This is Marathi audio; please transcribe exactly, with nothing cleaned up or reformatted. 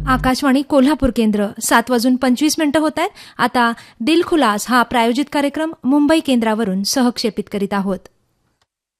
आकाशवाणी कोल्हापूर केंद्र सात वाजून पंचवीस मिनिटं होत आहेत. आता दिलखुलास हा प्रायोजित कार्यक्रम मुंबई केंद्रावरून सहक्षेपित करीत आहोत.